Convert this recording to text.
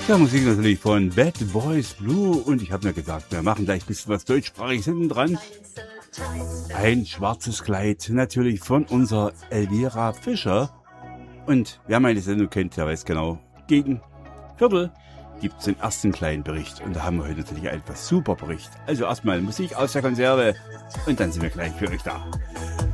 Ja, Musik natürlich von Bad Boys Blue und ich habe mir gesagt, wir machen gleich ein bisschen was deutschsprachiges hinten dran. Ein schwarzes Kleid, natürlich von unserer Elvira Fischer. Und wer meine Sendung kennt, der weiß genau, gegen Viertel gibt es den ersten kleinen Bericht. Und da haben wir heute natürlich einen super Bericht. Also erstmal Musik aus der Konserve und dann sind wir gleich für euch da.